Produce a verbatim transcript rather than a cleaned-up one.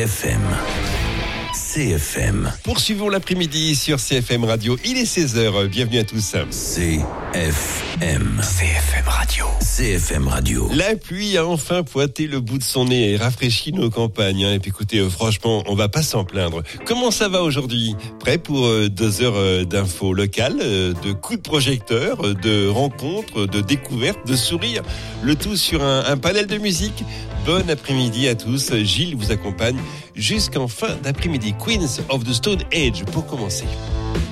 F M. C F M. Poursuivons l'après-midi sur C F M Radio. Il est seize heures. Bienvenue à tous. C F M. C F M Radio. C F M Radio. La pluie a enfin pointé le bout de son nez et rafraîchi nos campagnes. Et puis écoutez, euh, franchement, on va pas s'en plaindre. Comment ça va aujourd'hui ? Prêt pour euh, deux heures euh, d'infos locales, euh, de coups de projecteur, euh, de rencontres, de découvertes, de sourires. Le tout sur un, un panel de musique. Bon après-midi à tous. Gilles vous accompagne jusqu'en fin d'après-midi. Queens of the Stone Age pour commencer.